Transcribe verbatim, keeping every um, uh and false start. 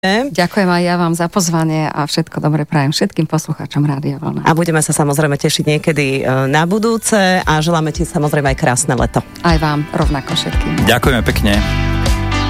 Ďakujem aj ja vám za pozvanie a všetko dobre prajem všetkým poslucháčom Rádia Vlna. A budeme sa samozrejme tešiť niekedy na budúce a želáme ti samozrejme aj krásne leto. Aj vám rovnako všetkým. Ďakujeme pekne.